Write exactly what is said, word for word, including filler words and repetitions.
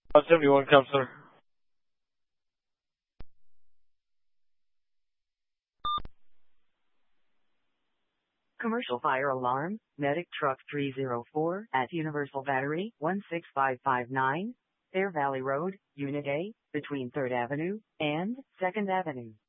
Uh, seventy-one, counselor. Commercial fire alarm, medic truck three oh four at Universal Battery one six five five nine, Fair Valley Road, Unit A, between third Avenue and second Avenue.